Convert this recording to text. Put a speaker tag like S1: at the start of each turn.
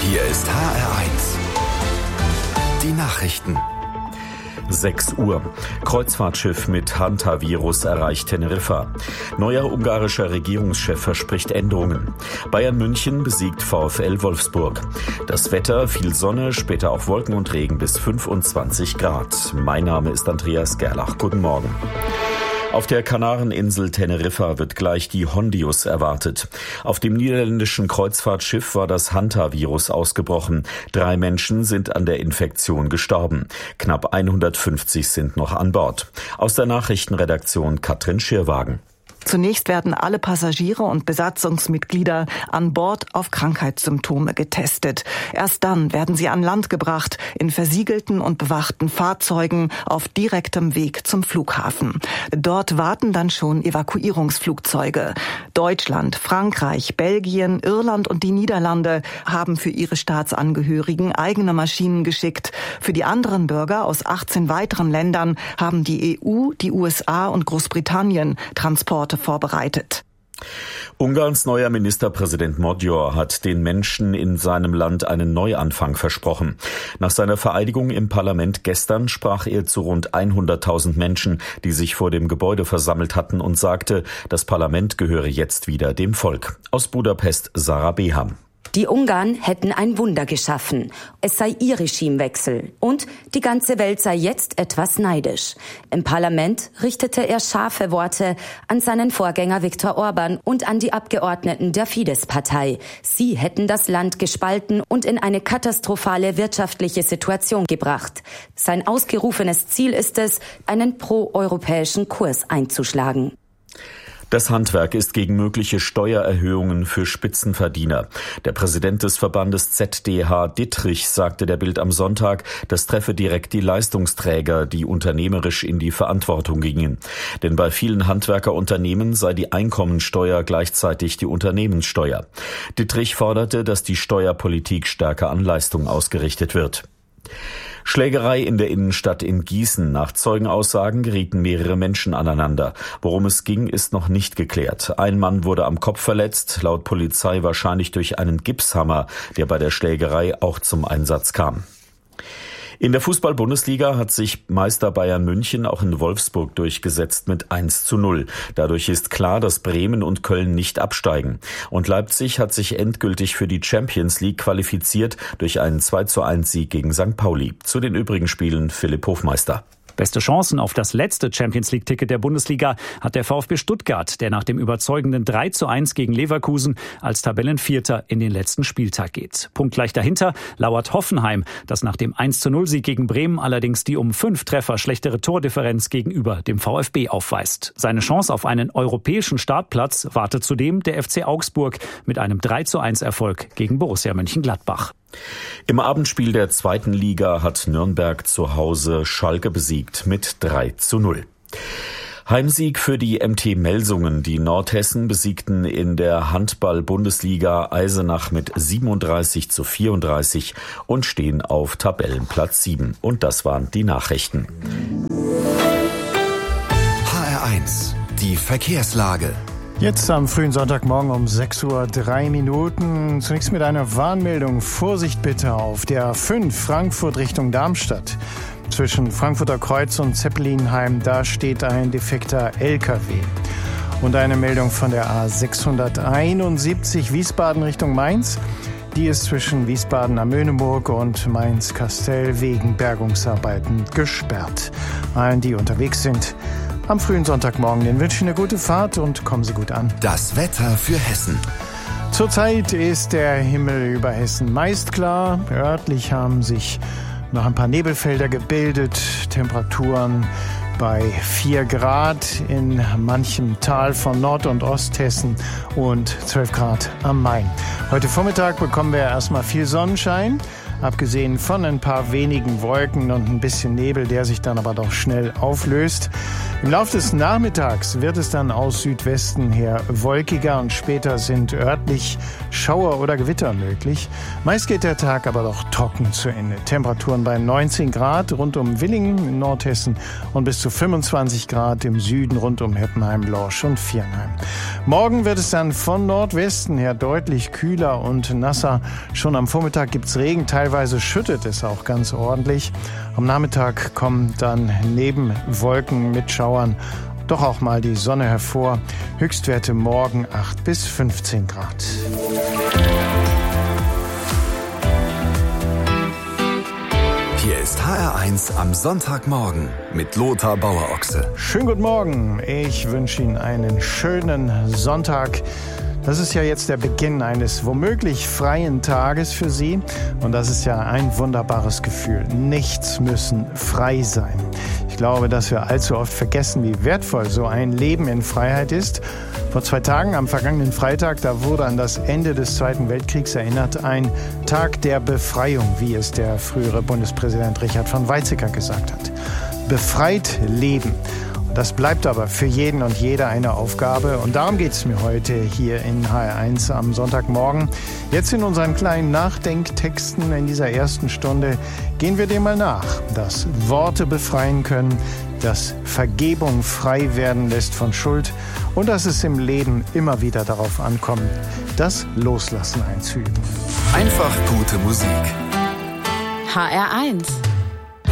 S1: Hier ist HR1. Die Nachrichten.
S2: 6 Uhr. Kreuzfahrtschiff mit Hantavirus erreicht Teneriffa. Neuer ungarischer Regierungschef verspricht Änderungen. Bayern München besiegt VfL Wolfsburg. Das Wetter, viel Sonne, später auch Wolken und Regen bis 25 Grad. Mein Name ist Andreas Gerlach. Guten Morgen. Auf der Kanareninsel Teneriffa wird gleich die Hondius erwartet. Auf dem niederländischen Kreuzfahrtschiff war das Hantavirus ausgebrochen. 3 Menschen sind an der Infektion gestorben. Knapp 150 sind noch an Bord. Aus der Nachrichtenredaktion Katrin Schirwagen.
S3: Zunächst werden alle Passagiere und Besatzungsmitglieder an Bord auf Krankheitssymptome getestet. Erst dann werden sie an Land gebracht, in versiegelten und bewachten Fahrzeugen auf direktem Weg zum Flughafen. Dort warten dann schon Evakuierungsflugzeuge. Deutschland, Frankreich, Belgien, Irland und die Niederlande haben für ihre Staatsangehörigen eigene Maschinen geschickt. Für die anderen Bürger aus 18 weiteren Ländern haben die EU, die USA und Großbritannien Transporte vorbereitet.
S2: Ungarns neuer Ministerpräsident Magyar hat den Menschen in seinem Land einen Neuanfang versprochen. Nach seiner Vereidigung im Parlament gestern sprach er zu rund 100.000 Menschen, die sich vor dem Gebäude versammelt hatten, und sagte, das Parlament gehöre jetzt wieder dem Volk. Aus Budapest Sarah Beham.
S4: Die Ungarn hätten ein Wunder geschaffen. Es sei ihr Regimewechsel. Und die ganze Welt sei jetzt etwas neidisch. Im Parlament richtete er scharfe Worte an seinen Vorgänger Viktor Orban und an die Abgeordneten der Fidesz-Partei. Sie hätten das Land gespalten und in eine katastrophale wirtschaftliche Situation gebracht. Sein ausgerufenes Ziel ist es, einen pro-europäischen Kurs einzuschlagen.
S2: Das Handwerk ist gegen mögliche Steuererhöhungen für Spitzenverdiener. Der Präsident des Verbandes ZDH Dittrich sagte der Bild am Sonntag, das treffe direkt die Leistungsträger, die unternehmerisch in die Verantwortung gingen. Denn bei vielen Handwerkerunternehmen sei die Einkommensteuer gleichzeitig die Unternehmenssteuer. Dittrich forderte, dass die Steuerpolitik stärker an Leistung ausgerichtet wird. Schlägerei in der Innenstadt in Gießen. Nach Zeugenaussagen gerieten mehrere Menschen aneinander. Worum es ging, ist noch nicht geklärt. Ein Mann wurde am Kopf verletzt, laut Polizei wahrscheinlich durch einen Gipshammer, der bei der Schlägerei auch zum Einsatz kam. In der Fußball-Bundesliga hat sich Meister Bayern München auch in Wolfsburg durchgesetzt mit 1:0. Dadurch ist klar, dass Bremen und Köln nicht absteigen. Und Leipzig hat sich endgültig für die Champions League qualifiziert durch einen 2:1-Sieg gegen St. Pauli. Zu den übrigen Spielen Philipp Hofmeister.
S5: Beste Chancen auf das letzte Champions-League-Ticket der Bundesliga hat der VfB Stuttgart, der nach dem überzeugenden 3:1 gegen Leverkusen als Tabellenvierter in den letzten Spieltag geht. Punktgleich dahinter lauert Hoffenheim, das nach dem 1:0-Sieg gegen Bremen allerdings die um 5 Treffer schlechtere Tordifferenz gegenüber dem VfB aufweist. Seine Chance auf einen europäischen Startplatz wartet zudem der FC Augsburg mit einem 3:1-Erfolg gegen Borussia Mönchengladbach.
S2: Im Abendspiel der 2. Liga hat Nürnberg zu Hause Schalke besiegt mit 3:0. Heimsieg für die MT Melsungen. Die Nordhessen besiegten in der Handball-Bundesliga Eisenach mit 37:34 und stehen auf Tabellenplatz 7. Und das waren die Nachrichten.
S1: HR1, die Verkehrslage.
S6: Jetzt am frühen Sonntagmorgen um 6:03 Uhr. Zunächst mit einer Warnmeldung. Vorsicht bitte auf der A5 Frankfurt Richtung Darmstadt. Zwischen Frankfurter Kreuz und Zeppelinheim, da steht ein defekter LKW. Und eine Meldung von der A671 Wiesbaden Richtung Mainz. Die ist zwischen Wiesbaden am Möhneburg und Mainz-Kastell wegen Bergungsarbeiten gesperrt. Allen, die unterwegs sind, am frühen Sonntagmorgen, den wünsche ich eine gute Fahrt und kommen Sie gut an.
S1: Das Wetter für Hessen.
S6: Zurzeit ist der Himmel über Hessen meist klar. Örtlich haben sich noch ein paar Nebelfelder gebildet. Temperaturen bei 4 Grad in manchem Tal von Nord- und Osthessen und 12 Grad am Main. Heute Vormittag bekommen wir erstmal viel Sonnenschein. abgesehen von ein paar wenigen Wolken und ein bisschen Nebel, der sich dann aber doch schnell auflöst. Im Laufe des Nachmittags wird es dann aus Südwesten her wolkiger und später sind örtlich Schauer oder Gewitter möglich. Meist geht der Tag aber doch trocken zu Ende. Temperaturen bei 19 Grad rund um Willingen in Nordhessen und bis zu 25 Grad im Süden rund um Heppenheim, Lorsch und Viernheim. Morgen wird es dann von Nordwesten her deutlich kühler und nasser. Schon am Vormittag gibt's Regen, teilweise schüttet es auch ganz ordentlich. Am Nachmittag kommen dann neben Wolken mit Schauern doch auch mal die Sonne hervor. Höchstwerte morgen 8 bis 15 Grad.
S1: Hier ist HR1 am Sonntagmorgen mit Lothar Bauer-Ochse.
S6: Schönen guten Morgen. Ich wünsche Ihnen einen schönen Sonntag. Das ist ja jetzt der Beginn eines womöglich freien Tages für Sie. Und das ist ja ein wunderbares Gefühl. Nichts müssen frei sein. Ich glaube, dass wir allzu oft vergessen, wie wertvoll so ein Leben in Freiheit ist. Vor 2 Tagen, am vergangenen Freitag, da wurde an das Ende des Zweiten Weltkriegs erinnert. Ein Tag der Befreiung, wie es der frühere Bundespräsident Richard von Weizsäcker gesagt hat. Befreit leben. Das bleibt aber für jeden und jede eine Aufgabe. Und darum geht es mir heute hier in HR1 am Sonntagmorgen. Jetzt in unseren kleinen Nachdenktexten in dieser ersten Stunde gehen wir dem mal nach, dass Worte befreien können, dass Vergebung frei werden lässt von Schuld und dass es im Leben immer wieder darauf ankommt, das Loslassen einzuüben.
S1: Einfach gute Musik.
S7: HR1